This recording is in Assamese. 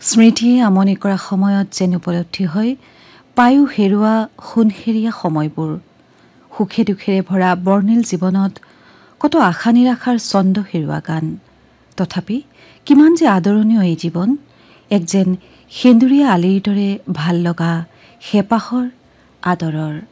স্মৃতিয়ে আমনি কৰা সময়ত যেন উপলব্ধি হয় পায়ো হেৰুৱা সোণসেৰীয়া সময়বোৰ। সুখে দুখেৰে ভৰা বৰ্ণিল জীৱনত কত আশা নিৰাশাৰ ছন্দ হেৰুৱা গান। তথাপি কিমান যে আদৰণীয় এই জীৱন, এক যেন সেন্দুৰীয়া আলিৰ দৰে ভাল লগা হেঁপাহৰ আদৰৰ।